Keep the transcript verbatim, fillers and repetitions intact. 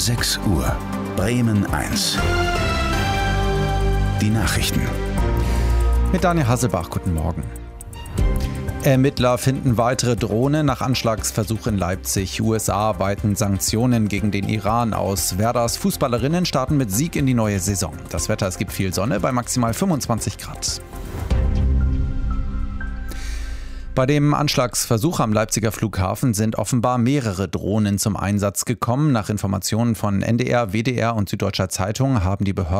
sechs Uhr. Bremen eins. Die Nachrichten. Mit Daniel Hasselbach, guten Morgen. Ermittler finden weitere Drohne nach Anschlagsversuch in Leipzig. U S A weiten Sanktionen gegen den Iran aus. Werders Fußballerinnen starten mit Sieg in die neue Saison. Das Wetter, es gibt viel Sonne bei maximal fünfundzwanzig Grad. Bei dem Anschlagsversuch am Leipziger Flughafen sind offenbar mehrere Drohnen zum Einsatz gekommen. Nach Informationen von N D R, W D R und Süddeutscher Zeitung haben die Behörden